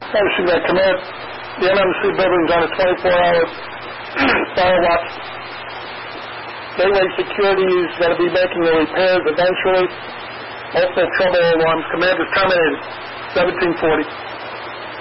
Obviously, that command, the MMC building's on a 24-hour fire watch. Gateway security is going to be making the repairs eventually. Also, trouble alarms. Command is terminated. 1740.